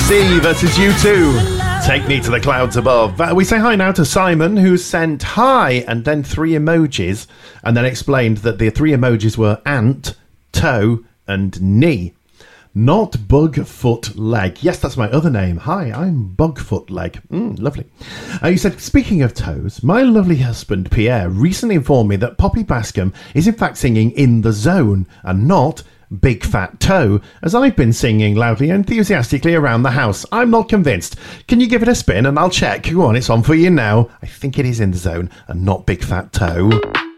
C versus U2. Take me to the clouds above. We say hi now to Simon, who sent hi and then 3 emojis, and then explained that the 3 emojis were ant, toe, and knee. Not Bugfoot Leg. Yes, that's my other name. Hi, I'm Bugfoot Leg. Lovely. You said, speaking of toes, my lovely husband Pierre recently informed me that Poppy Bascom is in fact singing In the Zone and not Big Fat Toe, as I've been singing loudly and enthusiastically around the house. I'm not convinced. Can you give it a spin and I'll check? Go on, it's on for you now. I think it is In the Zone and not Big Fat Toe.